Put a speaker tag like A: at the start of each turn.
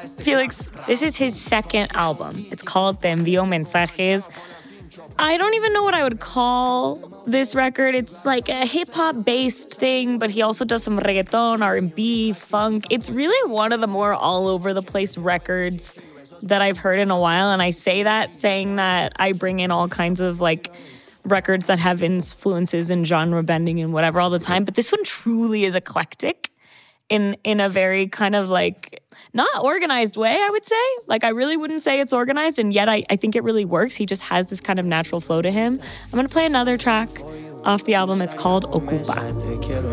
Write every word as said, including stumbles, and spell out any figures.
A: Felix, this is his second album. It's called Te Envío Mensajes. I don't even know what I would call this record. It's like a hip-hop based thing, but he also does some reggaeton, R and B, funk. It's really one of the more all-over-the-place records that I've heard in a while, and I say that saying that I bring in all kinds of, like, records that have influences in genre bending and whatever all the time, but this one truly is eclectic in in a very kind of like not organized way, I would say. Like, I really wouldn't say it's organized, and yet I, I think it really works. He just has this kind of natural flow to him. I'm going to play another track off the album. It's called Ocupa.